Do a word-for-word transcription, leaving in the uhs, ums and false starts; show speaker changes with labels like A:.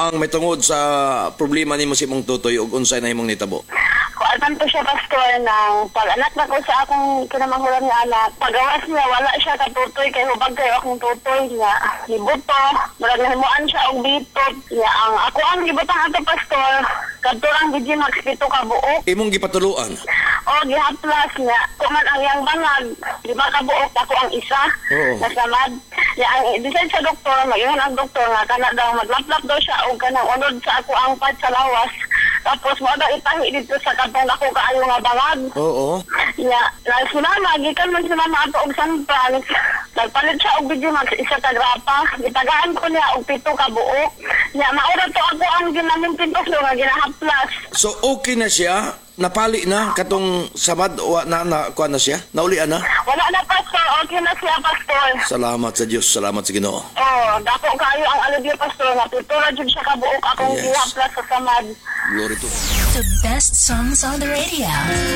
A: ang may tungod sa problema nimo si mong tutoy ug unsay na imong nitabo?
B: Kualman po siya, pastor, ng pag-anak na ko sa akong kinamanghulan nga anak. Pagawas niya, wala siya katutoy, kay hubag kayo akong tutoy niya. Libuto, murag nahimuan siya og bitot. Niya, ang ako ang libutang ato, pastor, kadturang G Max pito ka buok.
A: Imong gipatuluan?
B: O, gihaplas niya. Kuman ang yang bangag, lima ka buok, ako ang isa.
A: Oo.
B: Nasamad. Niya, ang design sa doktor, mag-ingon ang doktor nga, kana daw, maglaplap daw siya o kanang unod sa ako ang pad sa lawas. Tapos mo daw itahi dito sa katong ako kaayo nga bangag.
A: Oo.
B: Ya, na si mama, gikan man si mama ato og San Franz. Nagpalit siya og video max isa ka grapa. Gitagaan ko niya og pito ka buok. Ya, maura to ako ang ginaming pintos nga ginahaplas.
A: So okay na siya? Napali na katong sabad o na na kuan na siya? Naulian na?
B: Wala na, pastor, okay na siya, pastor.
A: Salamat sa Dios, salamat sa Ginoo.
B: Oh, dako kayo ang aludyo, pastor, nga pito ra jud siya ka buok akong
A: Yes.
B: gihaplas sa samad.
A: Glory to God.
C: The best songs on the radio.